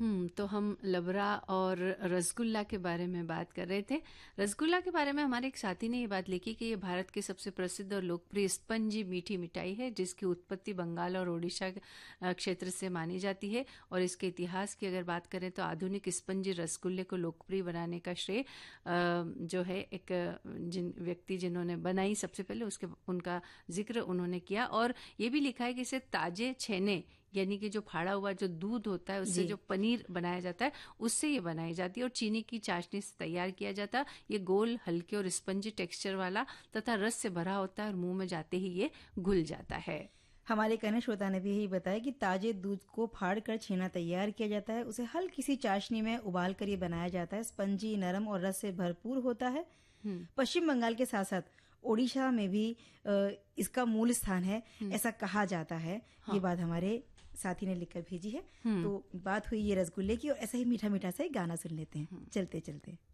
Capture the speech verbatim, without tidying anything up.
हम्म तो हम लबरा और रसगुल्ला के बारे में बात कर रहे थे। रसगुल्ला के बारे में हमारे एक साथी ने ये बात लिखी कि ये भारत की सबसे प्रसिद्ध और लोकप्रिय स्पंजी मीठी मिठाई है, जिसकी उत्पत्ति बंगाल और ओडिशा क्षेत्र से मानी जाती है। और इसके इतिहास की अगर बात करें तो आधुनिक स्पंजी रसगुल्ले को लोकप्रिय बनाने का श्रेय जो है एक जिन व्यक्ति जिन्होंने बनाई सबसे पहले उसके उनका जिक्र उन्होंने किया। और ये भी लिखा है कि इसे ताजे छेने यानी कि जो फाड़ा हुआ जो दूध होता है उससे जो पनीर बनाया जाता है उससे ये बनाई जाती है और चीनी की चाशनी से तैयार किया जाता है। ये गोल, हल्के और स्पंजी टेक्सचर वाला तथा रस से भरा होता है और मुंह में जाते ही ये घुल जाता है। हमारे कहने श्रोता ने भी यही बताया कि ताजे दूध को फाड़ कर छेना तैयार किया जाता है, उसे हल्की सी चाशनी में उबाल कर ये बनाया जाता है। स्पंजी, नरम और रस से भरपूर होता है। पश्चिम बंगाल के साथ साथ ओडिशा में भी इसका मूल स्थान है, ऐसा कहा जाता है। हाँ। ये बात हमारे साथी ने लिखकर भेजी है। तो बात हुई ये रसगुल्ले की और ऐसा ही मीठा मीठा सा एक गाना सुन लेते हैं चलते चलते।